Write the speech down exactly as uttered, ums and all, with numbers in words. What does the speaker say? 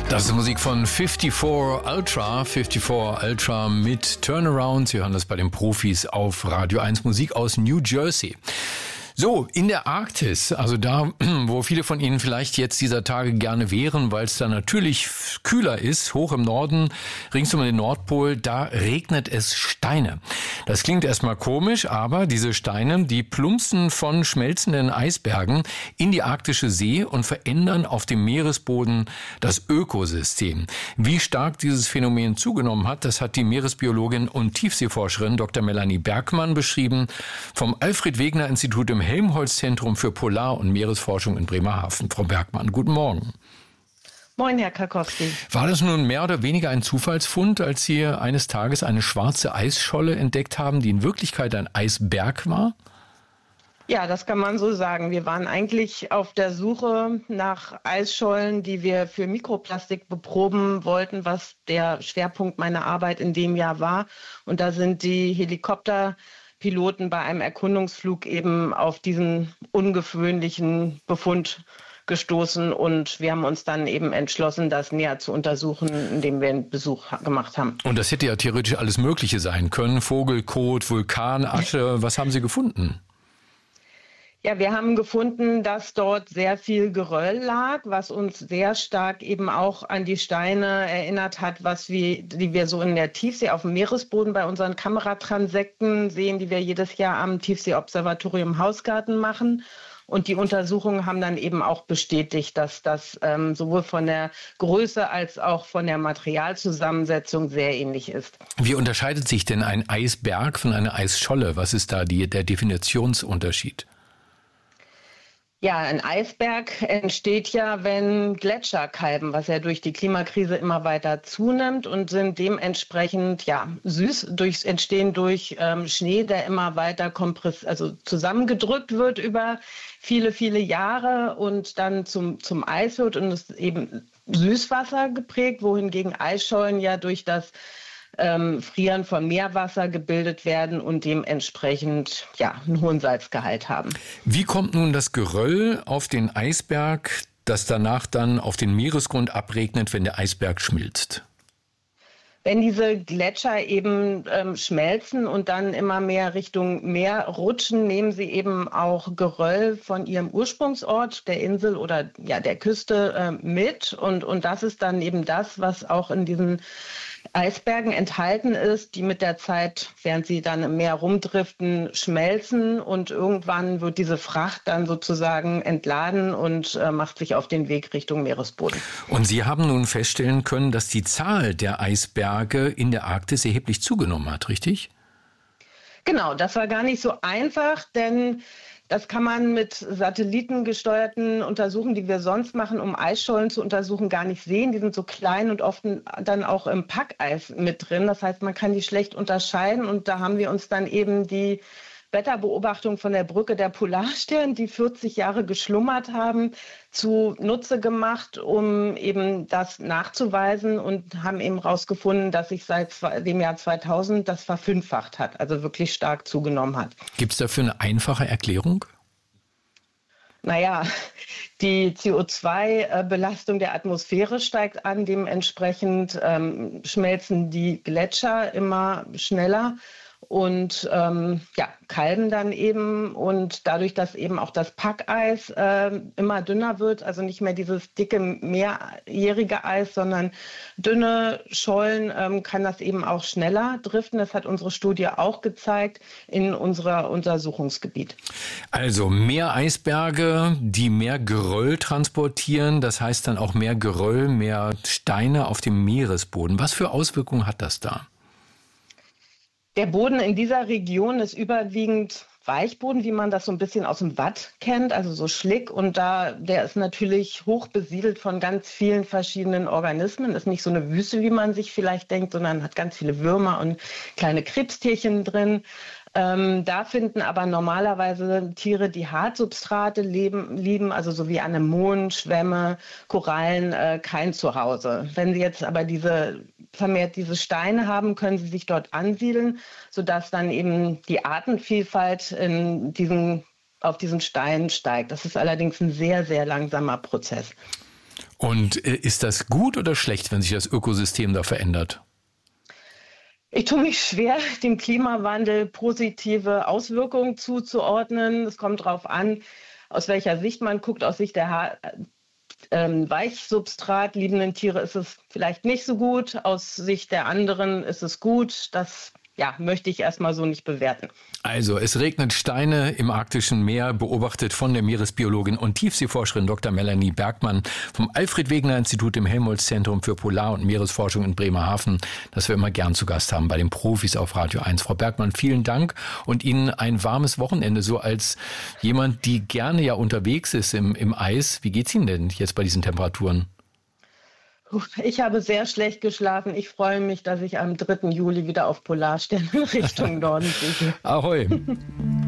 Das ist Musik von vierundfünfzig Ultra, vierundfünfzig Ultra mit Turnaround. Sie hören das bei den Profis auf Radio eins, Musik aus New Jersey. So, in der Arktis, also da, wo viele von Ihnen vielleicht jetzt dieser Tage gerne wären, weil es da natürlich kühler ist, hoch im Norden, rings um den Nordpol, da regnet es Steine. Das klingt erstmal komisch, aber diese Steine, die plumpsen von schmelzenden Eisbergen in die arktische See und verändern auf dem Meeresboden das Ökosystem. Wie stark dieses Phänomen zugenommen hat, das hat die Meeresbiologin und Tiefseeforscherin Doktor Melanie Bergmann beschrieben vom Alfred-Wegener-Institut im Helmholtz-Zentrum für Polar- und Meeresforschung in Bremerhaven. Frau Bergmann, guten Morgen. Moin, Herr Karkowski. War das nun mehr oder weniger ein Zufallsfund, als Sie eines Tages eine schwarze Eisscholle entdeckt haben, die in Wirklichkeit ein Eisberg war? Ja, das kann man so sagen. Wir waren eigentlich auf der Suche nach Eisschollen, die wir für Mikroplastik beproben wollten, was der Schwerpunkt meiner Arbeit in dem Jahr war. Und da sind die Helikopter Piloten bei einem Erkundungsflug eben auf diesen ungewöhnlichen Befund gestoßen und wir haben uns dann eben entschlossen, das näher zu untersuchen, indem wir einen Besuch gemacht haben. Und das hätte ja theoretisch alles Mögliche sein können. Vogelkot, Vulkanasche. Was haben Sie gefunden? Ja, wir haben gefunden, dass dort sehr viel Geröll lag, was uns sehr stark eben auch an die Steine erinnert hat, was wir, die wir so in der Tiefsee auf dem Meeresboden bei unseren Kameratranssekten sehen, die wir jedes Jahr am Tiefseeobservatorium Hausgarten machen. Und die Untersuchungen haben dann eben auch bestätigt, dass das ähm, sowohl von der Größe als auch von der Materialzusammensetzung sehr ähnlich ist. Wie unterscheidet sich denn ein Eisberg von einer Eisscholle? Was ist da die, der Definitionsunterschied? Ja, ein Eisberg entsteht ja, wenn Gletscher kalben, was ja durch die Klimakrise immer weiter zunimmt und sind dementsprechend ja süß durch entstehen durch ähm, Schnee, der immer weiter kompress also zusammengedrückt wird über viele viele Jahre und dann zum zum Eis wird und es eben Süßwasser geprägt, wohingegen Eisschollen ja durch das Ähm, Frieren von Meerwasser gebildet werden und dementsprechend ja, einen hohen Salzgehalt haben. Wie kommt nun das Geröll auf den Eisberg, das danach dann auf den Meeresgrund abregnet, wenn der Eisberg schmilzt? Wenn diese Gletscher eben ähm, schmelzen und dann immer mehr Richtung Meer rutschen, nehmen sie eben auch Geröll von ihrem Ursprungsort, der Insel oder ja, der Küste äh, mit. Und, und das ist dann eben das, was auch in diesen Eisbergen enthalten ist, die mit der Zeit, während sie dann im Meer rumdriften, schmelzen und irgendwann wird diese Fracht dann sozusagen entladen und äh, macht sich auf den Weg Richtung Meeresboden. Und Sie haben nun feststellen können, dass die Zahl der Eisberge in der Arktis erheblich zugenommen hat, richtig? Genau, das war gar nicht so einfach, denn das kann man mit satellitengesteuerten Untersuchungen, die wir sonst machen, um Eisschollen zu untersuchen, gar nicht sehen. Die sind so klein und oft dann auch im Packeis mit drin. Das heißt, man kann die schlecht unterscheiden. Und da haben wir uns dann eben die Wetterbeobachtung von der Brücke der Polarstern, die vierzig Jahre geschlummert haben, zunutze gemacht, um eben das nachzuweisen und haben eben herausgefunden, dass sich seit dem Jahr zweitausend das verfünffacht hat, also wirklich stark zugenommen hat. Gibt es dafür eine einfache Erklärung? Naja, die C O zwei Belastung der Atmosphäre steigt an, dementsprechend ähm, schmelzen die Gletscher immer schneller. Und ähm, ja, kalben dann eben und dadurch, dass eben auch das Packeis äh, immer dünner wird, also nicht mehr dieses dicke mehrjährige Eis, sondern dünne Schollen, ähm, kann das eben auch schneller driften. Das hat unsere Studie auch gezeigt in unserem Untersuchungsgebiet. Also mehr Eisberge, die mehr Geröll transportieren, das heißt dann auch mehr Geröll, mehr Steine auf dem Meeresboden. Was für Auswirkungen hat das da? Der Boden in dieser Region ist überwiegend Weichboden, wie man das so ein bisschen aus dem Watt kennt, also so Schlick. Und da, der ist natürlich hoch besiedelt von ganz vielen verschiedenen Organismen. Ist nicht so eine Wüste, wie man sich vielleicht denkt, sondern hat ganz viele Würmer und kleine Krebstierchen drin. Ähm, da finden aber normalerweise Tiere, die Hartsubstrate leben, lieben, also so wie Anemonen, Schwämme, Korallen, äh, kein Zuhause. Wenn sie jetzt aber diese vermehrt diese Steine haben, können sie sich dort ansiedeln, sodass dann eben die Artenvielfalt in diesen, auf diesen Steinen steigt. Das ist allerdings ein sehr, sehr langsamer Prozess. Und äh, ist das gut oder schlecht, wenn sich das Ökosystem da verändert? Ich tue mich schwer, dem Klimawandel positive Auswirkungen zuzuordnen. Es kommt darauf an, aus welcher Sicht man guckt. Aus Sicht der ha- ähm, Weichsubstrat liebenden Tiere ist es vielleicht nicht so gut. Aus Sicht der anderen ist es gut. Das ja, möchte ich erstmal so nicht bewerten. Also, es regnet Steine im arktischen Meer, beobachtet von der Meeresbiologin und Tiefseeforscherin Doktor Melanie Bergmann vom Alfred-Wegener-Institut im Helmholtz-Zentrum für Polar- und Meeresforschung in Bremerhaven, das wir immer gern zu Gast haben bei den Profis auf Radio eins. Frau Bergmann, vielen Dank und Ihnen ein warmes Wochenende, so als jemand, die gerne ja unterwegs ist im, im Eis. Wie geht's Ihnen denn jetzt bei diesen Temperaturen? Ich habe sehr schlecht geschlafen. Ich freue mich, dass ich am dritten Juli wieder auf Polarstern in Richtung Norden fliege. Ahoi!